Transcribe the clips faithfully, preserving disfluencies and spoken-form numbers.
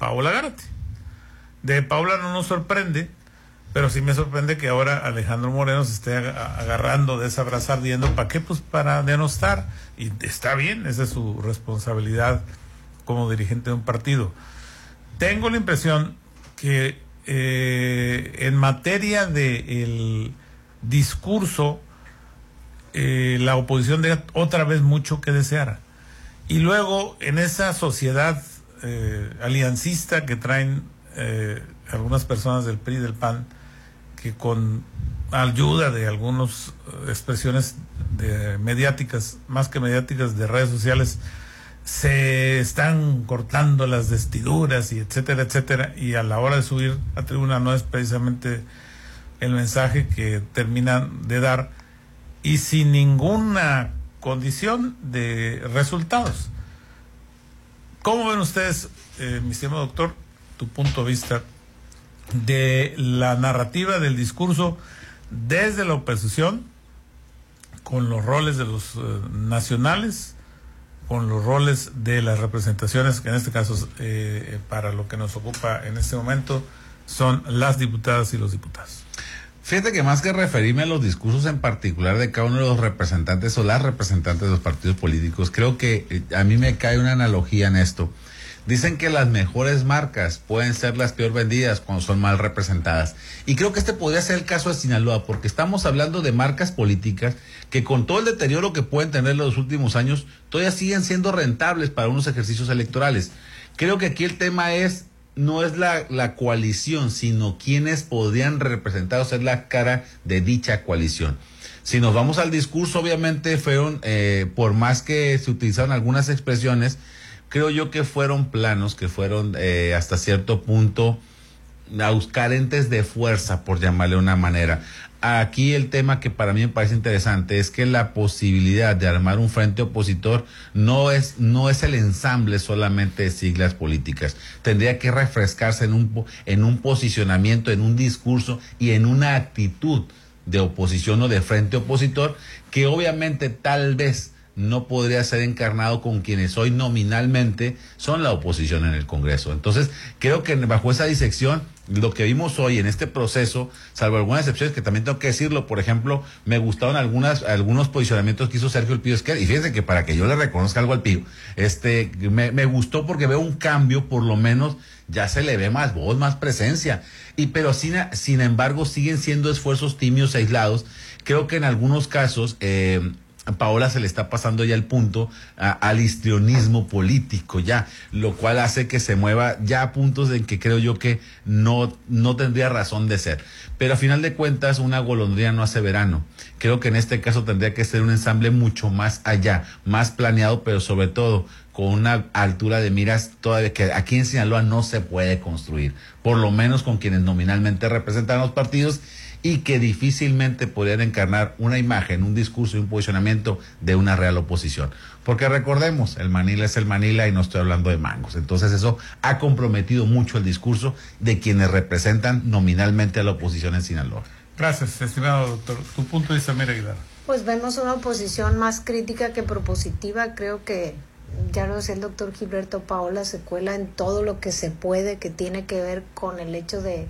Paola Gárate. De Paola no nos sorprende, pero sí me sorprende que ahora Alejandro Moreno se esté agarrando de esa brasa ardiendo. ¿Para qué? Pues para denostar. Y está bien, esa es su responsabilidad como dirigente de un partido. Tengo la impresión que eh, en materia del discurso, eh, la oposición deja otra vez mucho que desear. Y luego, en esa sociedad eh, aliancista que traen eh, algunas personas del P R I y del P A N, que con ayuda de algunas expresiones de mediáticas, más que mediáticas, de redes sociales, se están cortando las vestiduras y etcétera, etcétera, y a la hora de subir a tribuna no es precisamente el mensaje que terminan de dar, y sin ninguna condición de resultados. ¿Cómo ven ustedes, eh, mi estimado doctor, tu punto de vista de la narrativa del discurso desde la oposición, con los roles de los eh, nacionales, con los roles de las representaciones, que en este caso, eh, para lo que nos ocupa en este momento, son las diputadas y los diputados? Fíjate que más que referirme a los discursos en particular de cada uno de los representantes o las representantes de los partidos políticos, creo que eh, a mí me cae una analogía en esto. Dicen que las mejores marcas pueden ser las peor vendidas cuando son mal representadas. Y creo que este podría ser el caso de Sinaloa, porque estamos hablando de marcas políticas que, con todo el deterioro que pueden tener en los últimos años, todavía siguen siendo rentables para unos ejercicios electorales. Creo que aquí el tema es, no es la, la coalición, sino quienes podrían representar o ser la cara de dicha coalición. Si nos vamos al discurso, obviamente fueron, eh, por más que se utilizaron algunas expresiones, creo yo que fueron planos, que fueron eh, hasta cierto punto carentes de fuerza, por llamarle de una manera. Aquí el tema que para mí me parece interesante es que la posibilidad de armar un frente opositor no es, no es el ensamble solamente de siglas políticas. Tendría que refrescarse en un, en un posicionamiento, en un discurso y en una actitud de oposición o de frente opositor, que obviamente tal vez no podría ser encarnado con quienes hoy nominalmente son la oposición en el Congreso. Entonces, creo que bajo esa disección, lo que vimos hoy en este proceso, salvo algunas excepciones que también tengo que decirlo, por ejemplo, me gustaron algunas algunos posicionamientos que hizo Sergio El Pío Esquer, y fíjense que para que yo le reconozca algo al Pío, este, me, me gustó porque veo un cambio, por lo menos ya se le ve más voz, más presencia, y pero sin, sin embargo siguen siendo esfuerzos tímidos, aislados. Creo que en algunos casos, eh, Paola se le está pasando ya el punto a, al histrionismo político ya, lo cual hace que se mueva ya a puntos en que creo yo que no, no tendría razón de ser. Pero a final de cuentas, una golondrina no hace verano. Creo que en este caso tendría que ser un ensamble mucho más allá, más planeado, pero sobre todo con una altura de miras todavía que aquí en Sinaloa no se puede construir, por lo menos con quienes nominalmente representan los partidos, y que difícilmente podrían encarnar una imagen, un discurso y un posicionamiento de una real oposición. Porque recordemos, el Manila es el Manila y no estoy hablando de mangos. Entonces eso ha comprometido mucho el discurso de quienes representan nominalmente a la oposición en Sinaloa. Gracias, estimado doctor. Tu punto de vista, Mira Aguilar. Pues vemos una oposición más crítica que propositiva. Creo que, ya lo decía el doctor Gilberto, Paola se cuela en todo lo que se puede, que tiene que ver con el hecho de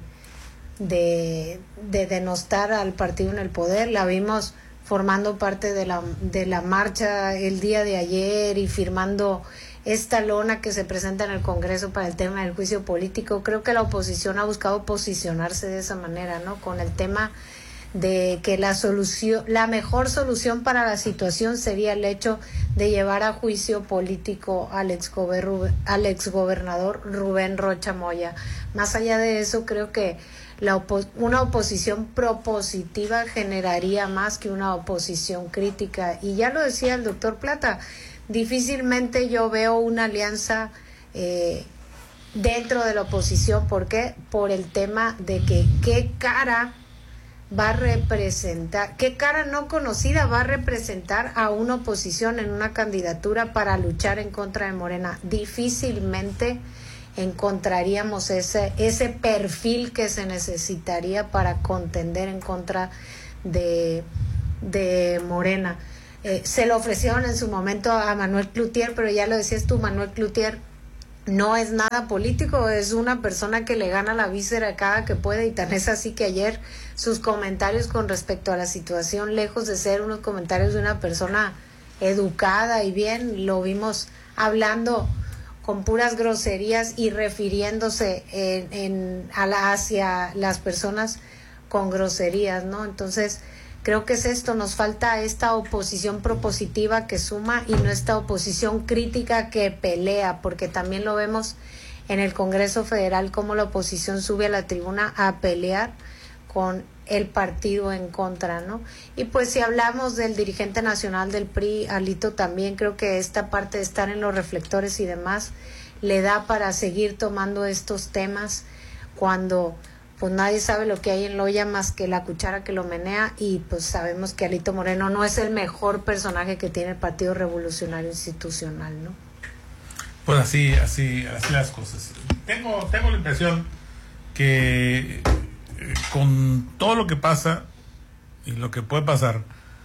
de, de denostar al partido en el poder. La vimos formando parte de la, de la marcha el día de ayer y firmando esta lona que se presenta en el Congreso para el tema del juicio político. Creo que la oposición ha buscado posicionarse de esa manera, ¿no? Con el tema de que la solución, la mejor solución para la situación sería el hecho de llevar a juicio político al exgober, al exgobernador Rubén Rocha Moya. Más allá de eso, creo que la opo- una oposición propositiva generaría más que una oposición crítica. Y ya lo decía el doctor Plata, difícilmente yo veo una alianza eh, dentro de la oposición. ¿Por qué? Por el tema de que qué cara va a representar, qué cara no conocida va a representar a una oposición en una candidatura para luchar en contra de Morena. Difícilmente encontraríamos ese ese perfil que se necesitaría para contender en contra de, de Morena. Eh, se lo ofrecieron en su momento a Manuel Cloutier, pero ya lo decías tú, Manuel Cloutier no es nada político, es una persona que le gana la víscera cada que puede, y tan es así que ayer sus comentarios con respecto a la situación, lejos de ser unos comentarios de una persona educada y bien, lo vimos hablando con puras groserías y refiriéndose en, en, a la, hacia las personas con groserías, ¿no? Entonces, creo que es esto, nos falta esta oposición propositiva que suma y no esta oposición crítica que pelea, porque también lo vemos en el Congreso Federal como la oposición sube a la tribuna a pelear con el partido en contra, ¿no? Y pues si hablamos del dirigente nacional del P R I, Alito, también creo que esta parte de estar en los reflectores y demás le da para seguir tomando estos temas cuando pues nadie sabe lo que hay en la olla más que la cuchara que lo menea, y pues sabemos que Alito Moreno no es el mejor personaje que tiene el Partido Revolucionario Institucional, ¿no? Pues así, así, así las cosas. Tengo, tengo la impresión que eh, con todo lo que pasa y lo que puede pasar,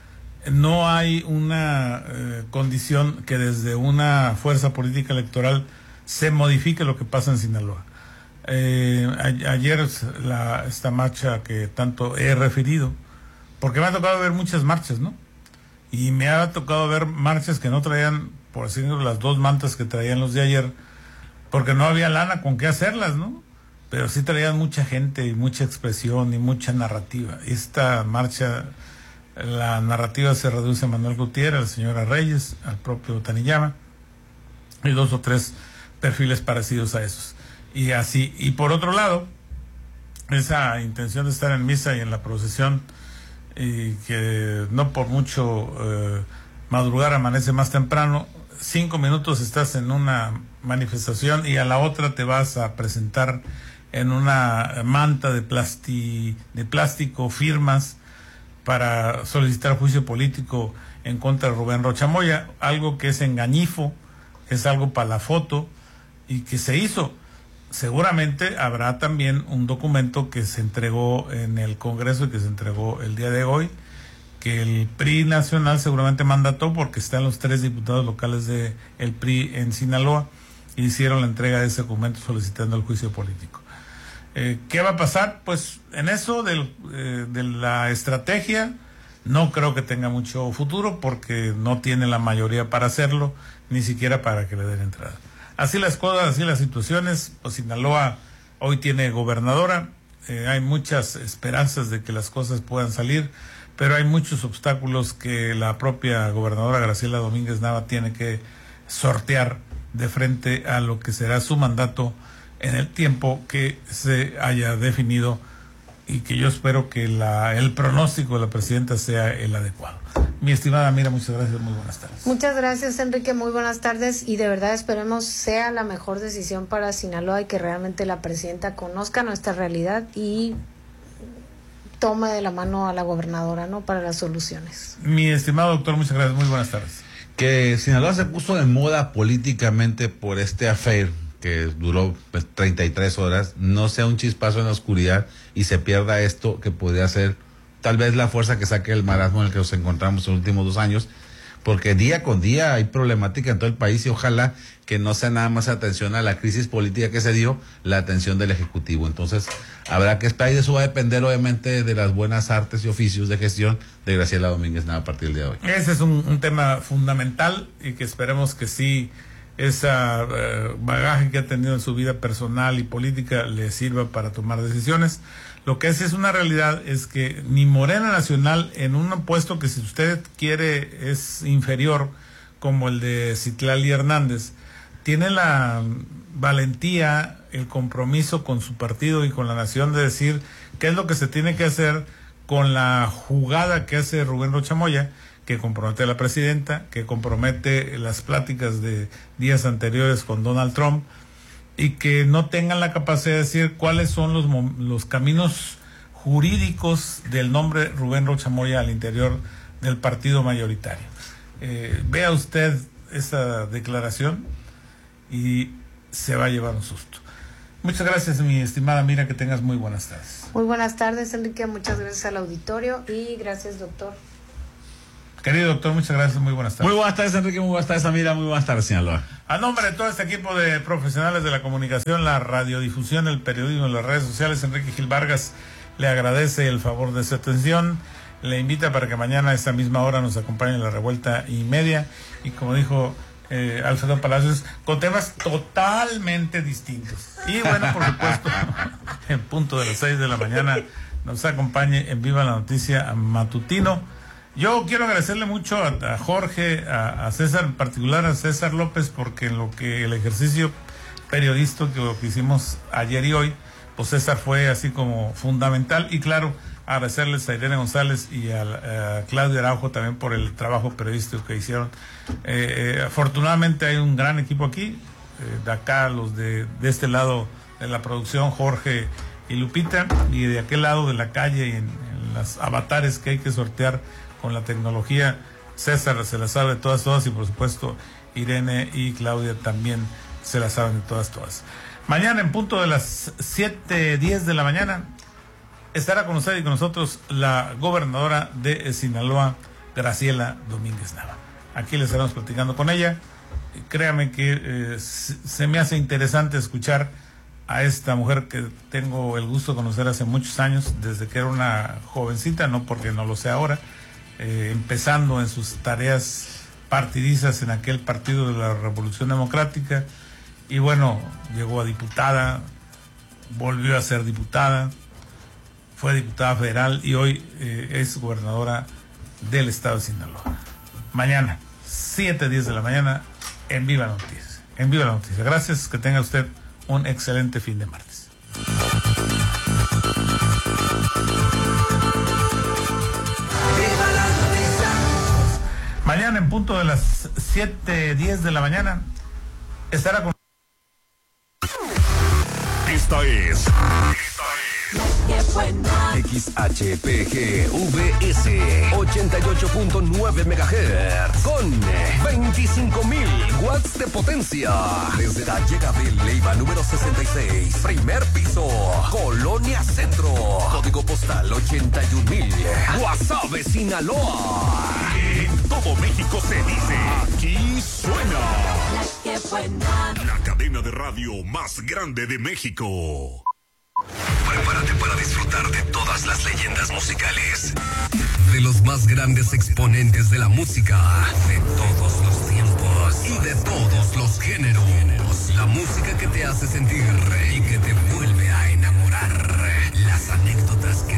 no hay una eh, condición que desde una fuerza política electoral se modifique lo que pasa en Sinaloa. Eh, a, ayer la, esta marcha que tanto he referido, porque me ha tocado ver muchas marchas, ¿no? Y me ha tocado ver marchas que no traían, por decirlo, las dos mantas que traían los de ayer, porque no había lana con qué hacerlas, ¿no? Pero sí traían mucha gente y mucha expresión y mucha narrativa. Esta marcha, la narrativa se reduce a Manuel Gutiérrez, a la señora Reyes, al propio Taniyama, y dos o tres perfiles parecidos a esos. Y así, y por otro lado, esa intención de estar en misa y en la procesión, y que no por mucho eh, madrugar amanece más temprano, cinco minutos estás en una manifestación y a la otra te vas a presentar en una manta de, plasti, de plástico, firmas para solicitar juicio político en contra de Rubén Rocha Moya, algo que es engañifo, es algo para la foto y que se hizo. Seguramente habrá también un documento que se entregó en el Congreso y que se entregó el día de hoy, que el P R I nacional seguramente mandató porque están los tres diputados locales del P R I en Sinaloa y hicieron la entrega de ese documento solicitando el juicio político. Eh, ¿Qué va a pasar? Pues en eso del, eh, de la estrategia no creo que tenga mucho futuro porque no tiene la mayoría para hacerlo, ni siquiera para que le den entrada. Así las cosas, así las situaciones. Pues Sinaloa hoy tiene gobernadora, eh, hay muchas esperanzas de que las cosas puedan salir, pero hay muchos obstáculos que la propia gobernadora Graciela Domínguez Nava tiene que sortear de frente a lo que será su mandato en el tiempo que se haya definido y que yo espero que la, el pronóstico de la presidenta sea el adecuado. Mi estimada Mira, muchas gracias, muy buenas tardes. Muchas gracias, Enrique, muy buenas tardes, y de verdad esperemos sea la mejor decisión para Sinaloa y que realmente la presidenta conozca nuestra realidad y tome de la mano a la gobernadora, ¿no?, para las soluciones. Mi estimado doctor, muchas gracias, muy buenas tardes. Que Sinaloa se puso de moda políticamente por este affair que duró pues, treinta y tres horas, no sea un chispazo en la oscuridad y se pierda esto que podría ser tal vez la fuerza que saque el marasmo en el que nos encontramos en los últimos dos años, porque día con día hay problemática en todo el país y ojalá que no sea nada más atención a la crisis política que se dio, la atención del Ejecutivo. Entonces habrá que esperar y de eso va a depender obviamente de las buenas artes y oficios de gestión de Graciela Domínguez Nava a partir del día de hoy. Ese es un, un tema fundamental y que esperemos que sí esa uh, bagaje que ha tenido en su vida personal y política le sirva para tomar decisiones. Lo que es, es una realidad es que ni Morena Nacional en un puesto que si usted quiere es inferior como el de Citlali Hernández, tiene la valentía, el compromiso con su partido y con la nación de decir qué es lo que se tiene que hacer con la jugada que hace Rubén Rocha Moya, que compromete a la presidenta, que compromete las pláticas de días anteriores con Donald Trump, y que no tengan la capacidad de decir cuáles son los, los caminos jurídicos del nombre Rubén Rocha Moya al interior del partido mayoritario. Eh, vea usted esa declaración y se va a llevar un susto. Muchas gracias, mi estimada Mira, que tengas muy buenas tardes. Muy buenas tardes, Enrique, muchas gracias al auditorio y gracias, doctor. Querido doctor, muchas gracias, muy buenas tardes. Muy buenas tardes, Enrique, muy buenas tardes, Amira, muy buenas tardes, Sinaloa. A nombre de todo este equipo de profesionales de la comunicación, la radiodifusión, el periodismo y las redes sociales, Enrique Gil Vargas le agradece el favor de su atención. Le invita para que mañana a esta misma hora nos acompañe en la revuelta y media. Y como dijo eh, Alfredo Palacios, con temas totalmente distintos. Y bueno, por supuesto, en punto de las seis de la mañana nos acompañe en Viva la Noticia Matutino. Yo quiero agradecerle mucho a, a Jorge, a, a César, en particular a César López, porque en lo que el ejercicio periodístico que, que hicimos ayer y hoy, pues César fue así como fundamental. Y claro, agradecerles a Irene González y a, a Claudia Araujo también por el trabajo periodístico que hicieron. Eh, eh, afortunadamente hay un gran equipo aquí, eh, de acá los de, de este lado de la producción, Jorge y Lupita, y de aquel lado de la calle y en, en las avatares que hay que sortear con la tecnología, César se la sabe de todas, todas, y por supuesto Irene y Claudia también se la saben de todas, todas. Mañana en punto de las siete diez de la mañana estará con usted y con nosotros la gobernadora de Sinaloa, Graciela Domínguez Nava. Aquí le estaremos platicando con ella. Créame que eh, se me hace interesante escuchar a esta mujer que tengo el gusto de conocer hace muchos años, desde que era una jovencita, no porque no lo sea ahora, eh, empezando en sus tareas partidistas en aquel Partido de la Revolución Democrática, y bueno, llegó a diputada, volvió a ser diputada, fue diputada federal y hoy eh, es gobernadora del estado de Sinaloa. Mañana, siete diez de la mañana, en Viva la Noticia. En Viva la Noticia. Gracias, que tenga usted un excelente fin de martes. ¡Viva la noticia! Mañana en punto de las siete diez de la mañana estará con... Esta es... X H P G V S ochenta y ocho punto nueve megahertz con veinticinco mil watts de potencia desde la llegada de Leiva número sesenta y seis, primer piso, Colonia Centro, código postal ochenta y un mil, Guasave, Sinaloa. En todo México se dice, aquí suena la cadena de radio más grande de México. Prepárate para disfrutar de todas las leyendas musicales, de los más grandes exponentes de la música, de todos los tiempos y de todos los géneros. La música que te hace sentir y que te vuelve a enamorar. Las anécdotas que